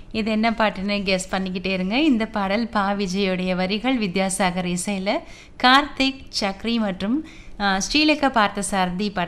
இது என்ன பாட்டுன்னு கெஸ் பண்ணிக்கிட்டே இருங்க. இந்த பாடல் பா விஜயோடைய வரிகள், வித்யாசாகர் இசையில் கார்த்திக், சக்ரி மற்றும் ஸ்ரீலேகா பார்த்தசாரதி